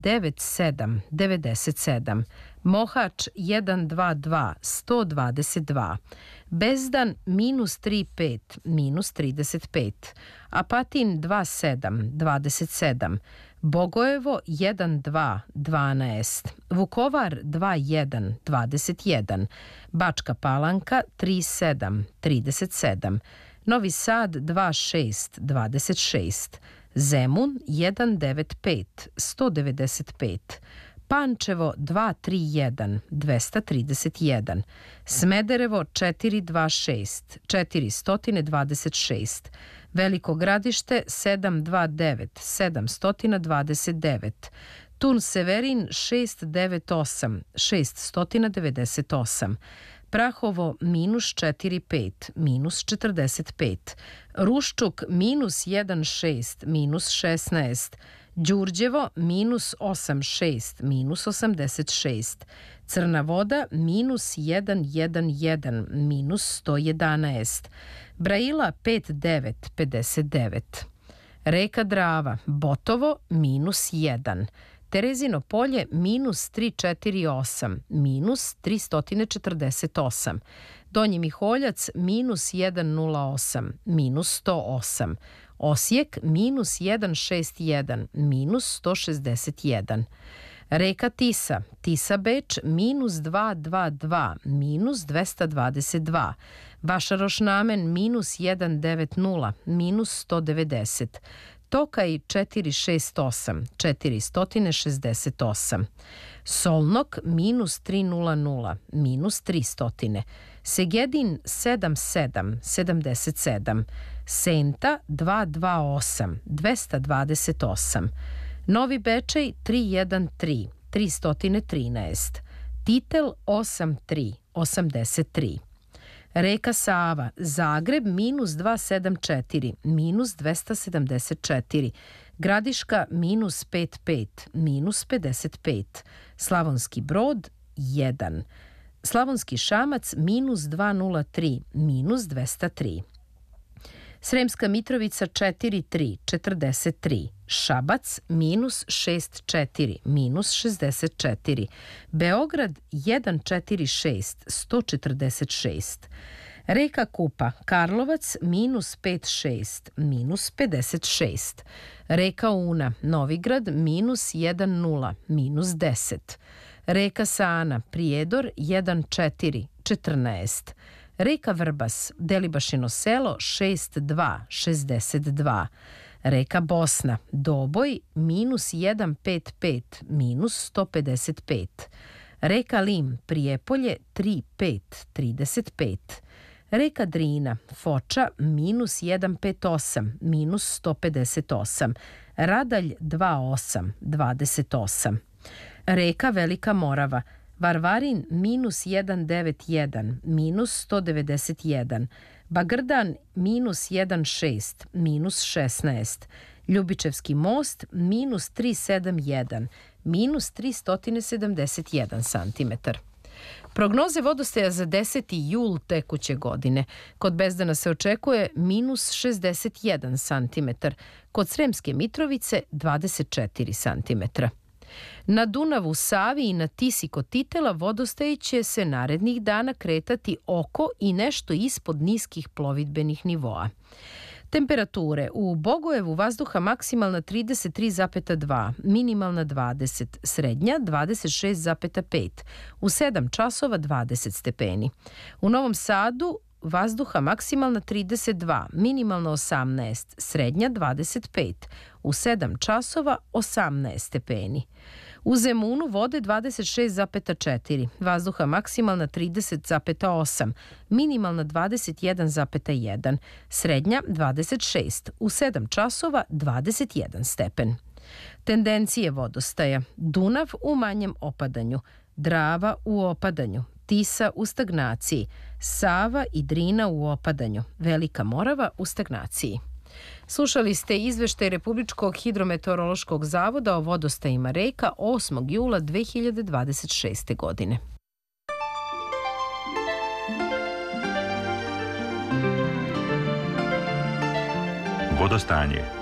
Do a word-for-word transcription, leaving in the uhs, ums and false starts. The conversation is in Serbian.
devet sedam devet sedam, Mohač jedan dva dva sto dvadeset dva, Bezdan minus tri pet minus trideset pet, Apatin dva sedam dvadeset sedam, Bogojevo jedan dva dvanaest, Vukovar dva jedan dvadeset jedan, Bačka Palanka tri sedam trideset sedam, Novi Sad dva šest dvadeset šest, Zemun jedan devet pet sto devedeset pet, Pančevo dva tri jedan dvesta trideset jedan, Smederevo četiri dva šest četiristo dvadeset šest, Veliko Gradište sedam dva devet sedamsto dvadeset devet, Tun Severin šest devet osam šeststo devedeset osam, Prahovo minus četiri pet minus četrdeset pet, Ruščuk minus jedan šest minus šesnaest, Đurđevo minus osam šest minus osamdeset šest, Crna Voda minus jedan jedan jedan minus sto jedanaest, Braila pet devet pedeset devet, Reka Drava, Botovo minus jedan, Terezino Polje minus tri četiri osam minus tristo četrdeset osam, Donji Miholjac minus jedan nula osam minus sto osam, Osijek minus jedan šest jedan minus sto šezdeset jedan, Reka Tisa, Tisa Beč minus dva dva dva minus dvesta dvadeset dva, Vašaroš Namen minus jedan devet nula minus sto devedeset, Tokaj četiri šest osam četiristo šezdeset osam, Solnok minus tri nula nula minus tristo, Segedin sedam sedam sedamdeset sedam, Senta dva dva osam dvesta dvadeset osam, Novi Bečej tri jedan tri tristo trinaest, Titel osam tri osamdeset tri, Reka Sava, Zagreb minus dva sedam četiri minus dvesta sedamdeset četiri, Gradiška minus pet pet minus pedeset pet, Slavonski Brod jedan, Slavonski Šamac minus dva nula tri minus dvesta tri, Sremska Mitrovica četiri tri četrdeset tri, Šabac minus šest četiri minus šezdeset četiri, Beograd jedan četiri šest sto četrdeset šest, Reka Kupa, Karlovac minus pet šest minus pedeset šest, Reka Una, Novigrad minus jedan nula minus deset, Reka Sana, Prijedor jedan četiri četrnaest, Reka Vrbas, Delibašino selo šest dva šezdeset dva, Reka Bosna, Doboj minus jedan pet pet minus sto pedeset pet, Reka Lim, Prijepolje tri pet trideset pet, Reka Drina, Foča minus jedan pet osam minus sto pedeset osam, Radalj dva osam dvadeset osam, Reka Velika Morava, Varvarin minus jedan devet jedan minus sto devedeset jedan, Bagrdan minus jedan šest minus šesnaest, Ljubičevski most minus tri sedam jedan minus tristo sedamdeset jedan santimetar. Prognoze vodostaja za deseti jul tekuće godine. Kod Bezdana se očekuje minus šezdeset jedan santimetar, kod Sremske Mitrovice dvadeset četiri santimetra. Na Dunavu, Savi i na Tisi kod Titela vodostaj će se narednih dana kretati oko i nešto ispod niskih plovidbenih nivoa. Temperature u Bogojevu vazduha maksimalna trideset tri zarez dva, minimalna dvadeset, srednja dvadeset šest zarez pet, u sedam časova dvadeset stepeni. U Novom Sadu vazduha maksimalna trideset dva, minimalna osamnaest, srednja dvadeset pet, u sedam časova osamnaest stepeni. U Zemunu vode dvadeset šest zarez četiri, vazduha maksimalna trideset zarez osam, minimalna dvadeset jedan zarez jedan, srednja dvadeset šest, u sedam časova dvadeset jedan stepen. Tendencije vodostaja: Dunav u manjem opadanju, Drava u opadanju, Tisa u stagnaciji, Sava i Drina u opadanju, Velika Morava u stagnaciji. Slušali ste izveštaj Republičkog hidrometeorološkog zavoda o vodostajima reka osmog jula dve hiljade dvadeset šeste. godine. Vodostanje.